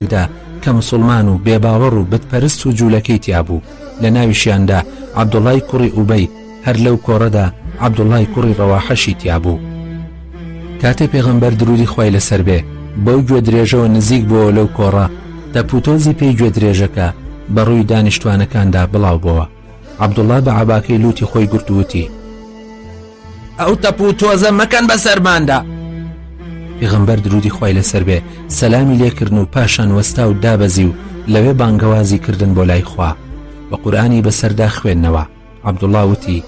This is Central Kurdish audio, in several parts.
یەکدا کە مسلمان و بێباوەڕ و بتپەرست و جوولەکەی تیابوو. لە ناویشیاندا عەبدوڵای کوڕی ئوبەی، هەر لەو کۆڕەدا عەبدوڵای کوڕی ڕەواحەشی تیابوو. کاتێ پێغەمبەر درودی خوای لەسەر بێ بەو گوێ درێژەوە نزیک بووە لەو کۆڕە، تەپوتۆزی پێی گوێ درێژەکە بەڕووی دانیشتوانەکاندا بڵاو بووە. عەبدوڵا بە عەباکەی لوتی خۆی گرتووتی: ئەو تەپوتۆزە مەکەن بە سەرماندا. پێغەمبەر درودی خوای لەسەر بێ سەلامی لێکردن و پاشان وەستا و دابەزی و لەوێ بانگەوازی کردن بۆ لای خوا بە قورئانی بەسەردا خوێندنەوە. عەبدوڵا وتی: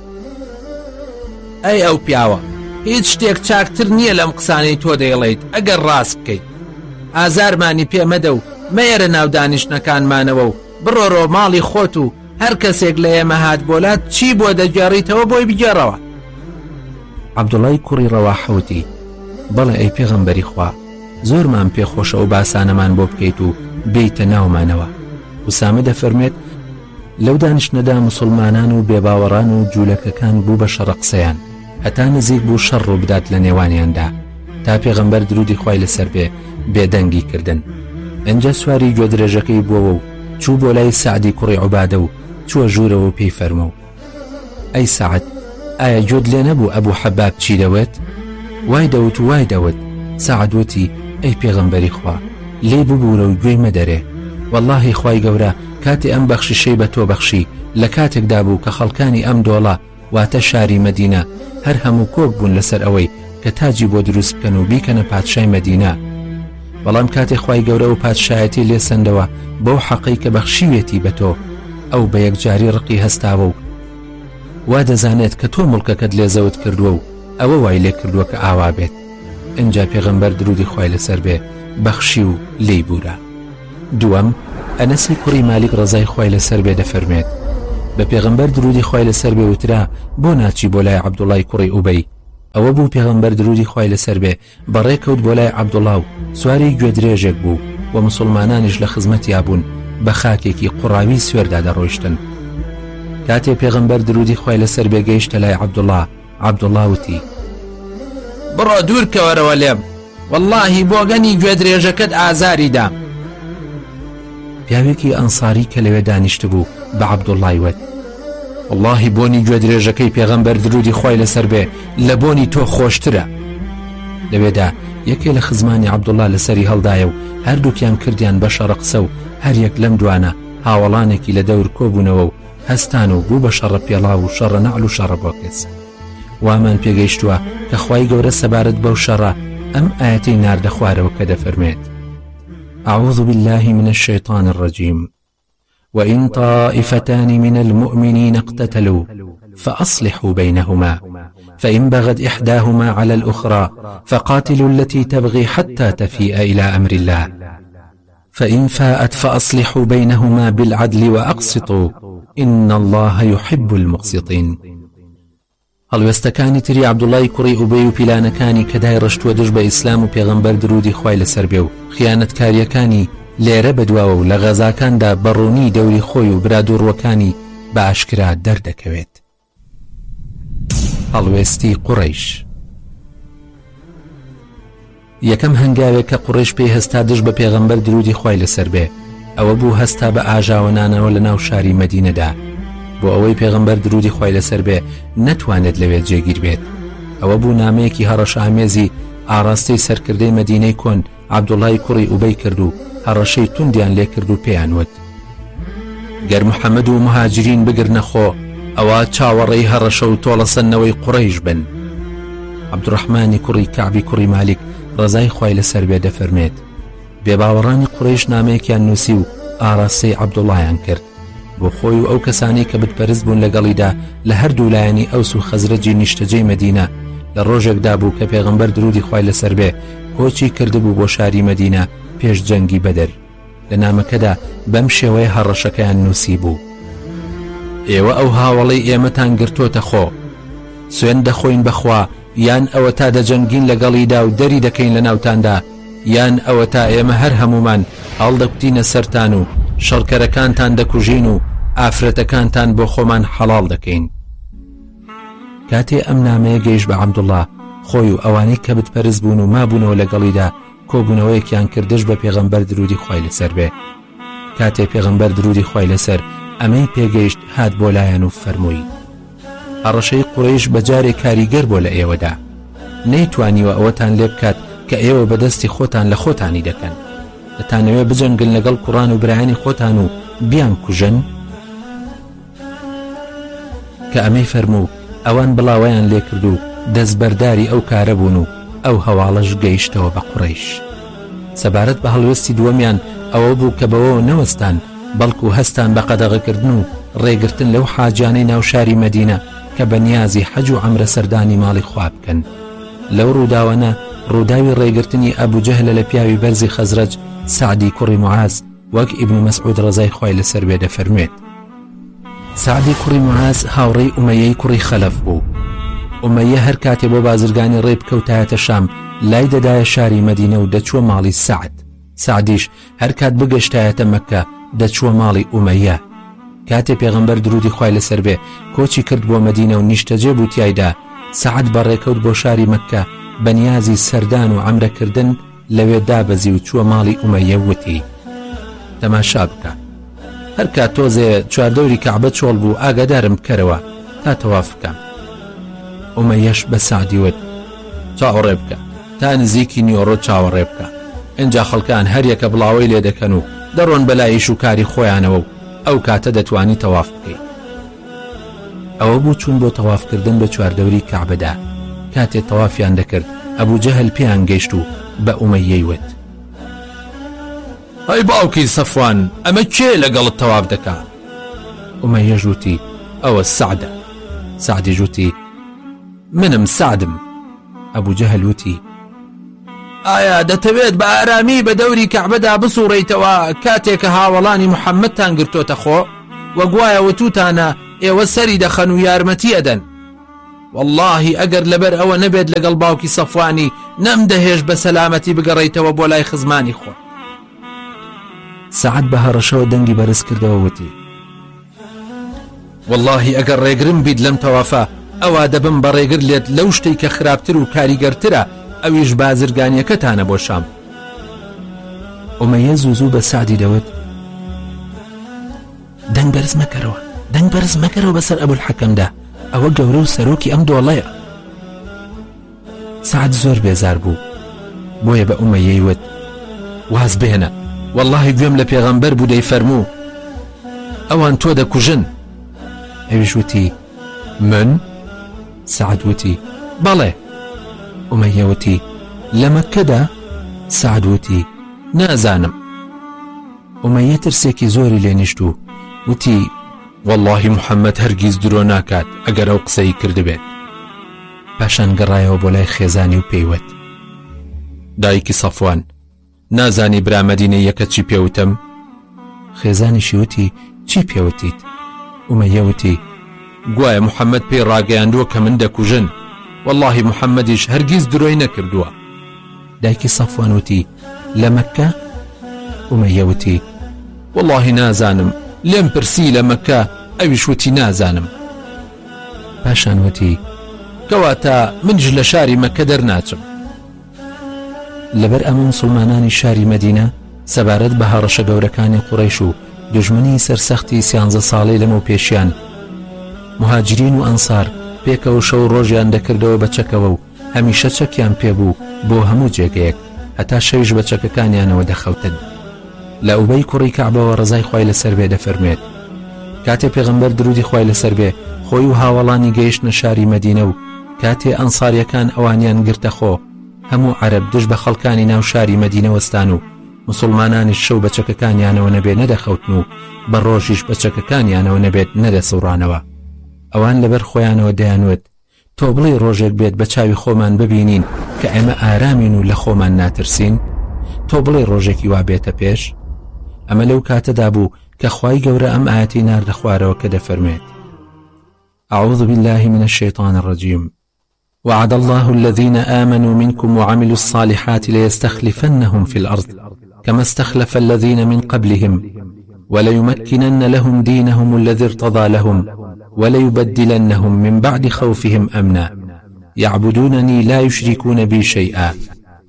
ئەی ئەو پیاوە، هیچ شتێک چاکتر نییە لەم قسانەی تۆ دەیڵێیت ئەگەر ڕاست بکەیت. ئازارمانی پێمەدە و مەیەرە ناو دانیشتەکانمانەوە و بڕۆڕۆ ماڵی خۆت و هەر کەسێک لە ئێمە هات بۆلات چی بۆ دەگێڕیتەوە بۆی بگێڕەوە. عەبدوڵای کوڕی ڕەواحە وتی: بەڵێ ئەی پێغەمبەری خوا، زۆرمان پێخۆشە و باسانەمان بۆ بکەیت و بێیتە ناومانەوە. وسامە دەفەرمێت لەو دانیشتنەدا مسلمانان و بێباوەڕان و جوولەکەکان بوو بە شەڕە قسەیان، هەتا نزیک بوو شەڕ ڕوو بدات لە نێوانیاندا تا پێغەمبەر درودی خوای لەسەر بێ بێدەنگی کردن. ئەنجا سواری گوێ درێژەکەی بووەوە و چوو بۆ لای سەعدی کوڕی عوبادە و چووە ژوورەوە و پێی فەرموو: ئەی سەعد، ئایا گوێت لێ نەبوو ئەبوو حەباب چی دەوێت؟ وای دەوت و وای دەوت. سەعد وتی: ئەی پێغەمبەری خوا، لێ ببوورە و گوێی مەدەرێ. واللهی خوای گەورە کاتێ ئەم بەخشیشەی بە تۆ بەخشی لە کاتێکدا بوو کە خەڵکانی ئەم دۆڵە واتە شاری مەدینە هەر هەموو کۆک بوون لەسەر ئەوەی کە تاجی بۆ دروست بکەن و بیکەنە پادشای مەدینە. بەڵام کاتێ خوای گەورە و پادشایەتی لێسەندەوە بەو حەقەی کە بەخشیوێتی بە تۆ، ئەو بە یەکجاری ڕقی هەستاوە و وا دەزانێت کە تۆ مڵکەکەت لێزەوت کردووە و ئەوە وای لێ کردووە کە ئاوا بێت. ئەنجا پێغەمبەر درودی خوای لەسەر بێ بەخشی و لێی بوورە. دووەم، ئەنەسی کوڕی مالیک ڕەزای خوای لەسەر بێ دەفەرمێت بە پێغەمبەر درودی خوای لەسەر بێ وترا بۆ ناچی بۆ لای عەبدوڵای کوڕی ئوبەی. ئەوە بوو پێغەمبەر درودی خوای لەسەر بێ بەڕێکەوت بۆ لای عەبدوڵا و سواری گوێ درێژێک بوو و مسلمانانیش لە خزمەتیا بوون بە خاکێکی قوڕاوی سوێردا دەڕۆیشتن. کاتێ پێغەمبەر درودی خوای لەسەر بێ گەیشتە لای عەبدوڵا، عەبدوڵا وتی: بڕۆ دوورکەوەرەوە لێم، واللهی بۆگەنی گوێ درێژەکەت ئازاری دام. پیاوێکی ئەنساری کە لەوێ دانیشت بوو بە عەبدوڵای وت: واللهی بۆنی گوێ درێژەکەی پێغەمبەر درودی خوای لەسەر بێ لە بۆنی تۆ خۆشترە. لەوێدا یەکێ لە خزمانی عەبدوڵا لەسەری هەڵدایە و هەردووکیان کردیان بە شەڕە قسە و هەر یەک لەم دوانە هاوڵانێکی لە دەور کۆبوونەوە و هەستان و بوو بە شەڕە پێڵاو و شەڕە نەعل و شەڕە بۆکێس. وامان پێگەیشتووە کە خوای گەورە سەبارەت بەو شەڕە ئەم ئاەتەی ناردە خوارەوە کە دەفەرمێت: أعوذ بالله من الشيطان الرجيم وإن طائفتان من المؤمنين اقتتلوا فأصلحوا بينهما فإن بغت إحداهما على الأخرى فقاتلوا التي تبغي حتى تفيء إلى أمر الله فإن فاءت فأصلحوا بينهما بالعدل وأقسطوا إن الله يحب المقسطين. هەڵوێستەکانی تری عەبدوڵای کوڕی ئوبەی و پیلانەکانی کە دای ڕشتووە دژ بە ئیسلام و پێغەمبەر درودی خوای لەسەر بێ و خیانەتکاریەکانی لێرە بەدواوە و لە غەزاکاندا بەڕوونی دەوری خۆی و برادوڕوەکانی بە ئاشکرا دەردەکەوێت. هەڵوێستی قوڕەیش. یەکەم هەنگاوێک کە قوڕەیش پێی هەستا دژ بە پێغەمبەر درودی خوای لەسەر بێ ئەوە بوو هەستا بە ئاژاوەنانەوە لە ناو شاری مەدینەدا بۆ ئەوەی پێغەمبەر درودی خوای لەسەر بێ نەتوانێت لەوێ جێگیر بێت. ئەوە بوو نامەیەکی هەڕەشەئامێزی ئاراستەی سەرکردەی مەدینەی کۆن عەبدوڵای کوڕی ئوبەی کرد و هەڕەشەی توندیان لێ کرد و پێیان وت: گەر محەممەد و مهاجرین بگرنە خۆ، ئەوە چاوەڕێی هەڕەشە و تۆڵەسەنەوەی قوڕەیش بن. عەبدوڕەحمانی کوڕی کەعبی کوڕی مالیک ڕەزای خوای لەسەر بێ دەفەرمێت بێباوەڕانی قوڕەیش نامەیەکیان نووسی و ئاراستەی عەبدوڵایان کرد بۆ خۆی و ئەو کەسانی کە بتپەرست بوون لەگەڵیدا لە هەردوو لایەنی ئەوس و خەزرەجی نیشتەجەی مەدینە لە ڕۆژێکدا بوو کە پێغەمبەر درودی خوای لەسەر بێ کۆچی کردبوو بۆ شاری مەدینە پێش جەنگی بەدەر. لە نامەکەدا بەم شێوەیە هەڕەشەکەیان نووسی بوو: ئێوە ئەو هاوڵەی ئێمەتان گرتۆتە خۆ، سوێن دەخۆین بەخوا، یان ئەوە تا دەجەنگین لەگەڵیدا و دەری دەکەین لە ناوتاندا، یان ئەوە تا ئێمە هەر هەمومان هەڵدەکوتینە سەرتان و شەڕکەرەکانتان دەکوژین و ئافرەتەکانتان بۆ خۆمان حەڵاڵ دەکەین. کاتێ ئەم نامەیە گەیشت بە عەبدوڵا، خۆی و ئەوانەی کە بتپەرست بوون و مابوونەوە لەگەڵیدا کۆبوونەوەیەکیان کردش بە پێغەمبەر درودی خوای لەسەر بێ. کاتێ پێغەمبەر درودی خوای لەسەر ئەمەی پێگەیشت هات بۆ لایەن و فەرمووی: هەڕەشەی قوڕەیش بەجارێک کاریگەر بۆ لە ئێوەدا، نەیتوانیوە ئەوەتان لێ بکات کە ئێوە بەدەستی خۆتان لە خۆتانی دەکەن، دەتانەوێ بجەنگن لەگەڵ کوڕان و برایانی خۆتان و بیان کوژن؟ کە ئەمەی فەرموو ئەوان بڵاوەیان لێ کرد و دەستبەرداری ئەو کارە بوون و ئەو هەواڵەش گەیشتەوە بە قوڕەیش. سەبارەت بە هەڵوێستی دووەمیان ئەوە بوو کە بەوە نەوەستان بەڵکو هەستان بە قەدەغەکردن و ڕێگرتن لەو حاجانەی ناوشاری مەدینە کە بە نیازی حەج و عەمرە سەردانی ماڵی خوا بکەن. لەو ڕووداوانە ڕووداوی ڕێگرتنی ئەبوو جەهلە لە پیاوی بەرزی خەزرەج سعدی کوڕی معاز وەک ئیبن مەسعود ڕەزای خوای لەسەر بێ دەفەرمێت: سعدی کوڕی معاز هاوڕێی ئومەیەی کوڕی خەلەف بوو. ئومەیە هەر کاتێ بۆ بازرگانی ڕێ بکەوتایەتە شام لای دەدایە شاری مەدینە و دەچووە ماڵی سعد. سعدیش هەر کات بگەشتایەتە مەککە دەچووە ماڵی ئومەیە. کاتێ پێغەمبەر درودی خوای لەسەر بێ کۆچی کرد بۆ مەدینە و نیشتەجێ بوو تیایدا، سعد بەڕێکەوت بۆ شاری مەککە بەنیازی سەردان و عەمرەکردن لەوێ دابەزی و چووە ماڵی ئومەیە وتی: تەماشا بکە، هەر کات تۆزێ چواردەوری کەعبە چۆڵ بوو ئاگادارم بکەرەوە تا تەواف بکەم. ئومەیەش بە سعدی وت: چاوەڕێ بکە تا نزیکی نیۆڕۆ چاوەڕێ بکە، ئینجا خەڵکان هەر یەکە بڵاوەی لێ دەکەن و دەڕۆن بەلایش و کاری خۆیانەوە و ئەو کاتە دەتوانی تەواف بکەیت. ئەوە بوو چوون بۆ تەوافکردن بە چواردەوری کەعبەدا. کاتێ تەوافیان دەکرد ئەبوو جەهل پێیان گەیشت و بە ئومەیەی وت: ئەی باوکی سەفوان، ئەمە کێ لەگەڵت تەواف دەکا؟ ئومەیە ژووتی: ئەوە سعدە. سعدی ژووتی: منم سعدم. ئەبوو جەهل وتی: ئایا دەتەوێت بە ئارامی بە دەوری کەعبەدا بسوڕیتەوە کاتێک کە هاوڵانی محەممەدتان گرتۆتە خۆ وەگوایە وتوتانە ئێوە سەری دەخەن و یارمەتی ئەدەن؟ واللهی ئەگەر لەبەر ئەوە نەبێت لەگەڵ باوکی سەفوانی نەم دەهێش بە سەلامەتی بگەڕیتەوە بۆ لای خزمانی خۆ. سعد بە هەڕەشەوە دەنگی بەرز کردەوە وتی: واللهی ئەگەر ڕێگرم بیت لەم تەوافە ئەوە دەبم بە ڕێگر لێت لەو شتەی کە خراپتر و کاریگەرترە، ئەویش بازرگانیەکەتانە بۆ شام. ئومەیە زوو بە سعدی دەوت: دەنگ بەرز مەکەرەوە، دەنگ بەرز مەکەرەوە بەسەر ئەبول حەکەمدا، ئەوە گەورە و سەرۆکی ئەم دۆڵەیە. سعد زۆر بێزار بوو، بۆیە بە ئومەیەی وت: واز بێنە، واللهی گوێم لە پێغەمبەر بوو دەی فەرموو ئەوان تۆ دەکوژن. ئەویش وتی: من؟ سعد وتی: بەڵێ. ئومەیە وتی: لە مەککەدا؟ سعد وتی: نازانم. ئومەیە ترسێکی زۆری لێ نیشت و وتی: واللهی محەممەد هەرگیز درۆ ناکات ئەگەر ئەو قسەی کردبێت. پاشان گەڕایەوە بۆ لای خێزانی و پێیوت: دایکی سەفوان، نازانی برامەدینە یەکە چی پێوتم؟ خێزانیشی وتی: چی پێوتیت؟ ئومەیە وتی: گوایە محەممەد پێی ڕاگەیاندووە کە من دەکوژن، واللهی محەممەدیش هەرگیز درۆی نەکردووە. دایکی سەفوان وتی: لە مەککە؟ ئومەیە وتی: واللهی نازانم، لێم پرسی لە مەککە، ئەویش وتی نازانم. پاشان وتی: کەواتە منج لە شاری مەککە دەرناچم. لەبەر ئەمە مسڵمانانی شاری مەدینە سەبارەت بە هەڕەشە گەورەکانی قوڕەیش و دوژمنی سەرسەختی 13 ساڵەی لەمە پێشیان مهاجرین و ئەنسار پێکەوە شەو ڕۆژیان دەکردەوە بە چەکەوە و هەمیشە چەکیان پێبوو بۆ هەموو جێگەیەک، هەتا شەویش بە چەکەکانیانەوە دەخەوتن. لە ئوبەی کوڕی کەعبەوە ڕەزای خوای لەسەر بێ دەفەرمێت: کاتێ پێغەمبەر درودی خوای لەسەر بێ خۆی و هاوڵانی گەیشتنە شاری مەدینە و کاتێ ئەنساریەکان ئەوانیان گرتە خۆ، هەموو عەرەب دژ بە خەڵکانی ناو شاری مەدینە وەستان و مسلمانانیش شەو بە چەکەکانیانەوە نەبێت نەدەخەوتن و بە ڕۆژیش بە چەکەکانیانەوە نەبێت نەدەسوڕانەوە. ئەوان لەبەر خۆیانەوە دەیانوت: تۆ بڵێ ڕۆژێک بێت بە چاوی خۆمان ببینین کە ئێمە ئارامین و لە خۆمان ناترسین؟ تۆ بڵێ ڕۆژێکی وا بێتە پێش؟ ئەمە لەو کاتەدا بوو کە خوای گەورە ئەم ئاەتی ناردە خوارەوە کە دەفەرمێت: أعوذ بالله من الشيطان الرجيم وعد الله الذين آمنوا منكم وعملوا الصالحات ليستخلفنهم في الأرض كما استخلف الذين من قبلهم وليمكنن لهم دينهم الذي ارتضى لهم وليبدلنهم من بعد خوفهم أمنا يعبدونني لا يشركون بي شيئا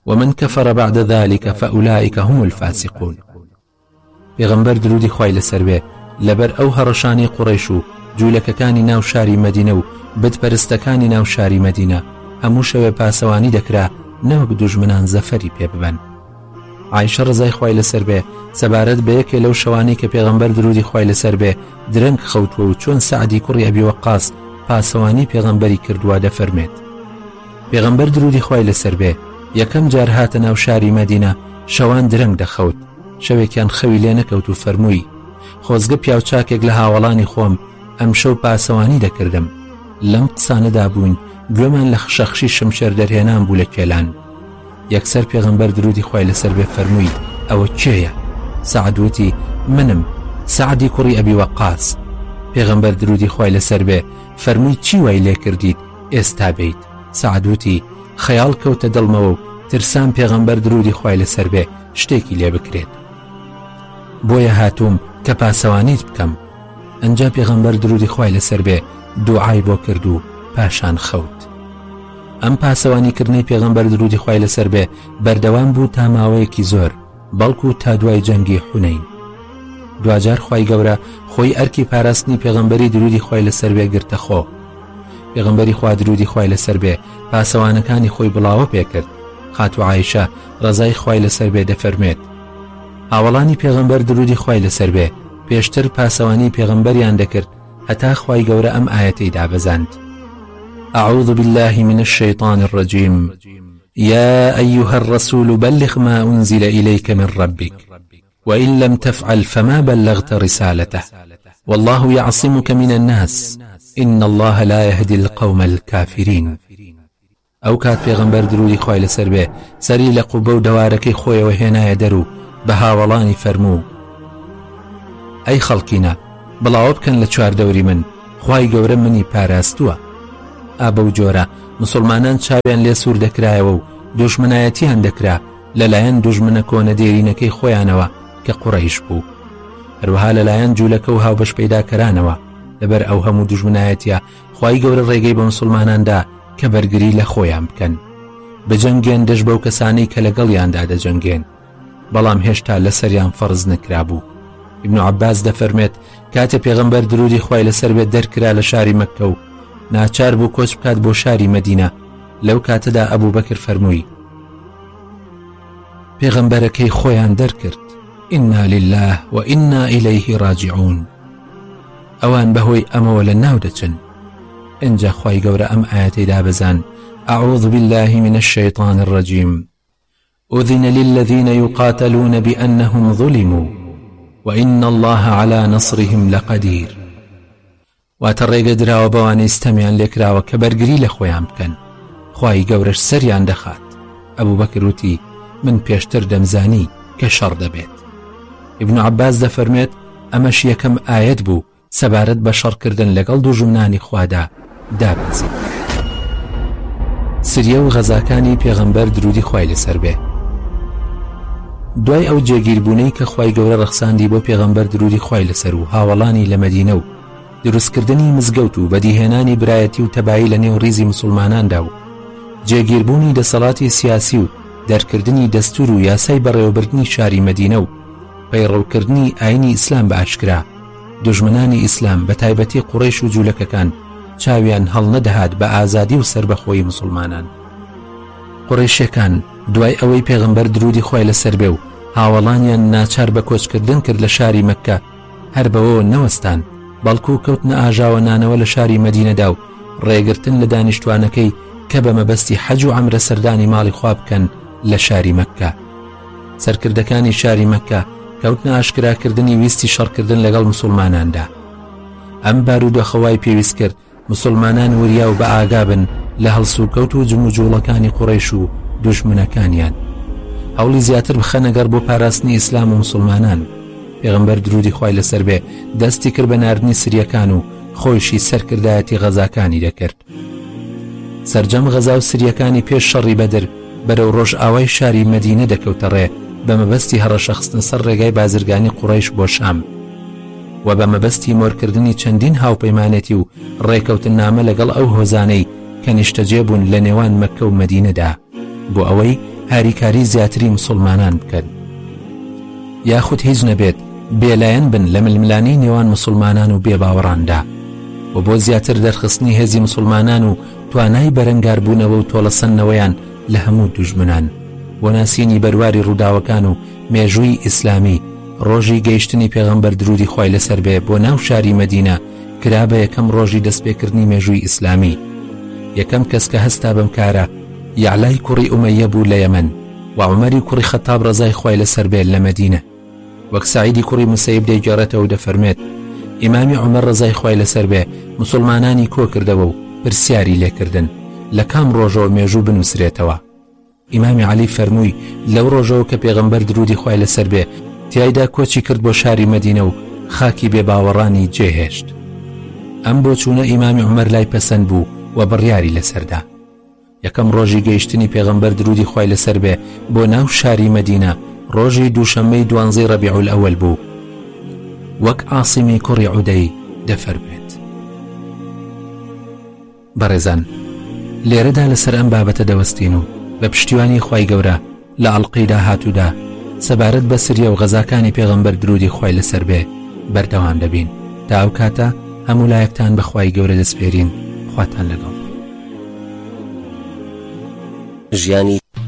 ومن كفر بعد ذلك فأولئك هم الفاسقون. پێغەمبەر درودی خوای لەسەر بێ لەبەر ئەو هەڕەشانی قوڕەیش و جوولەکەکانی ناو شاری مەدینە و بتپەرستەکانی ناو شاری مەدینە هەموو شەوێ پاسەوانی دەکرا نەوەک دوژمنان زەفەری پێ ببەن. عایشە ڕزای خوای لەسەر بێ سەبارەت بە یەکێ لەو شەوانەی کە پێغەمبەر درودی خوای لەسەر بێ درەنگ خەوتووە و چۆن سەعدی کوڕی ئەبی وەقاس پاسەوانی پێغەمبەری کردووە دەفەرمێت. پێغەمبەر درودی خوای لەسەر بێ یەکەم جار هاتە ناو شاری مەدینە شەوان درەنگ دەخەوت. شەوێکیان خەوی لێ نەکەوت و فەرمووی خۆزگە پیاوچاکێک لە هاوڵانی خۆم ئەم شەو پاسەوانی دەکردم. لەم قسانەدا بووین گوێمان لە خشەخشی شمشێر دەرهێنان بوو لە کێلان. یەکسەر پێغەمبەر درودی خوای لەسەر بێ فەرمووی ئەوە کێیە؟ سەعد وتی منم، سەعدی کوڕی ئەبی وەقاس. پێغەمبەر درودی خوای لەسەر بێ فەرمووی چی وای لێ کردیت ئێستا بیت؟ سەعد وتی خەیاڵ کەوتە دڵمەوە و ترسان پێغەمبەر درودی خوای لەسەر بێ شتێکی لێ بکرێت، بۆیە هاتووم کە پاسەوانیت بکەم. ئەنجا پێغەمبەر درودی خوای لەسەر بێ دوعای بۆ کرد و پاشان خەوت. ئەم پاسەوانیکردنەی پێغەمبەر درودی خوای لەسەر بێ بەردەوام بوو تا ماوەیەکی زۆر، بەڵکو تا دوای جەنگی حونەین. دوجار خوای گەورە خۆی ئەرکی پاراستنی پێغەمبەری درودی خوای لەسەر بێ گرتە خۆ. پێغەمبەری خوا درودی خوای لەسەر بێ پاسەوانەکانی خۆی بڵاوە پێکرد. خاتو عایشە ڕزای خوای لەسەر بێ دەفەرمێت هاوڵانی پێغەمبەر درودی خوای لەسەر بێ پێشتر پاسەوانی پێغەمبەریان دەکرد هەتا خوای گەورە ئەم ئاەتەی دابەزاند. أعوذ بالله من الشيطان الرجيم يا أيها الرسول بلغ ما أنزل إليك من ربك وإن لم تفعل فما بلغت رسالته والله يعصمك من الناس إن الله لا يهدي القوم الكافرين. ئەو کات پێغەمبەر درودی خوای لەسەر بێ سەری لە قوبە و دەوارەکەی خۆیەوە هێنایە دەرو بە هاوڵانی فەرموو ئەی خەڵکینە بڵاوە بکەن لە چواردەوری من، خوای گەورە منی پاراستووە. ئابە و جۆرە مسلمانان چاویان لێ سوور دەکرایەوە و دوژمنایەتیان دەکرا لەلایەن دوژمنە کۆنە دێرینەکەی خۆیانەوە کە قوڕەیش بوو، هەروەها لەلایەن جوولەکە و هاوبەش پەیداکەرانەوە. لەبەر ئەو هەموو دوژمنایەتیە خوای گەورە ڕێگەی بە مسلماناندا کە بەرگری لە خۆیان بکەن، بجەنگێن دەش بەو کەسانەی کە لەگەڵیاندا دەجەنگێن، بەڵام هێشتا لەسەریان فەرز نەکرابوو. ئیبن عەباس دەفەرمێت کاتێ پێغەمبەر درودی خوای لەسەر بێت دەرکرا لە شاری مەککە و ناچار بوو کۆچ بکات بۆ شاری مەدینە، لەو کاتەدا ئەبوو بەکر فەرمووی پێغەمبەرەکەی خۆیان دەرکرد ئینا لله و ئینا ئیلەیه ڕاجعون، ئەوان بەهۆی ئەمەوە لە ناو دەچن. ئینجا خوای گەورە ئەم ئاەتەی دابەزان أعوذ بالله من الشيطان الرجيم أذن للذين يقاتلون بأنهم ظلموا وإن الله على نصرهم لقدير. واتە ڕێگە دراوە بەوانەی ستەمیان لێکراوە کە بەرگری لە خۆیان بکەن، خوای گەورەش سەریان دەخات. ئەبوو بەکر وتی من پێشتر دەمزانی کە شەڕ دەبێت. ئیبن عەباس دەفەرمێت ئەمەش یەکەم ئاەت بوو سەبارەت بە شەڕکردن لەگەڵ دوژمنانی خوادا دابەزێت. سریە و غەزاکانی پێغەمبەر درودی خوای لەسەر بێ دوای ئەو جێگیربوونەی کە خوای گەورە ڕەخساندی بۆ پێغەمبەر درودی خوای لەسەر و هاوڵانی لە مەدینە و دروستکردنی مزگەوت و بەدیهێنانی برایەتی و تەبایی لە نێو ڕیزی مسلماناندا و جێگیربوونی دەسەڵاتی سیاسی و دەرکردنی دەستور و یاسای بەڕێوەبردنی شاری مەدینە و پەیڕەوکردنی ئاینی ئیسلام بە ئاشکرا، دوژمنانی ئیسلام بە تایبەتی قوڕەیش و جوولەکەکان چاویان هەڵ نەدەهات بە ئازادی و سەربەخۆیی مسلمانان. قوڕەیشەکان دوای ئەوەی پێغەمبەر درودی خوای لەسەر بێ و هاوڵانیان ناچار بە کۆچکردن کرد لە شاری مەککە، هەر بەوە نەوەستان بەڵکو کەوتنە ئاژاوە نانەوە لە شاری مەدینەدا و ڕێگرتن لە دانیشتوانەکەی کە بە مەبەستی حەج و عەمرە سەردانی ماڵی خوا بکەن لە شاری مەککە. سەرکردەکانی شاری مەککە کەوتنە ئاشکراکردنی ویستی شەڕکردن لەگەڵ مسلماناندا. ئەم بارودۆخەوای پێویست کرد مسلمانان وریا و بە ئاگابن لە هەڵسوکەوت و جموجوڵەکانی قوڕەیش و دوژمنەکانیان، هەوڵی زیاتر بخەنەگەر بۆ پاراستنی ئیسلام و مسلمانان. پێغەمبەر درودی خوای لەسەر بێ دەستی کرد بە ناردنی سریەکان و خۆیشی سەرکردایەتی غەزاکانی دەکرد. سەرجەم غەزا و سریەکانی پێش شەڕی بەدر بەرەو ڕۆژ ئاوای شاری مەدینە دەکەوتە ڕێ بە مەبەستی هەڕەشەخستن سەر ڕێگای بازرگانی قوڕەیش بۆ شام و بە مەبەستی مۆرکردنی چەندین هاوپەیمانێتی و ڕێکەوتن نامە لەگەڵ ئەو هۆزانەی کە نیشتەجێ بوون لە نێوان مەککە و مەدینەدا بۆ ئەوەی هاریکاری زیاتری مسلمانان بکەن، یاخود هیچ نەبێت بێلایەن بن لە ململانی نێوان مسلمانان و بێباوەڕاندا و بۆ زیاتر دەرخستنی هێزی مسلمانان و توانای بەرەنگاربوونەوە و تۆڵەسەندنەوەیان لە هەموو دوژمنان بۆ ناسینی بەرواری ڕووداوەکان و مێژووی ئیسلامی ڕۆژی گەیشتنی پێغەمبەر درودی خوای لەسەر بێ بۆ ناو شاری مەدینە کرا بە یەکەم ڕۆژی دەستپێکردنی مێژووی ئیسلامی. یەکەم کەس کە هەستا بەم کارە یعلای کوڕی ئومەیە بوو لە یەمەن و عومەری کوڕی خەتاب ڕەزای خوای لەسەر بێت لە مەدینە. وەک سعیدی کوڕی مسەیب دەیگەڕێتەوە و دەفەرمێت ئیمامی عومەر ڕەزای خوای لەسەر بێ مسلمانانی کۆ کردەوە و پرسیاری لێکردن لە کام ڕۆژەوە مێژوو بنووسرێتەوە. ئیمامی عەلی فەرمووی لەو ڕۆژەوە کە پێغەمبەر درودی خوای لەسەر بێ تیایدا کۆچی کرد بۆ شاری مەدینە و خاکی بێباوەڕانی جێهێشت. ئەم بۆ چوونە ئیمامی عومەر لای پەسەند بوو و بڕیاری لەسەردا. یەکەم ڕۆژی گەیشتنی پێغەمبەر درودی خوای لەسەر بێ بۆ ناو شاری مەدینە ڕۆژی دووشەممەی 12 ڕەبیع الأول بوو، وەک عاصمی کوڕی عودەی دەفەرمێت. بەڕێزان، لێرەدا لەسەر ئەم بابەتە دەوەستین و بە پشتیوانی خوای گەورە لە ئەڵقەیدا هاتوودا سەبارەت بە سریە و غەزاکانی پێغەمبەر درودی خوای لەسەر بێ بەردەوام دەبین. تا ئەو کاتە هەموو لایەکتان بە خوای گەورە دەسپێرین. خواتان لەگەڵ. ژیانی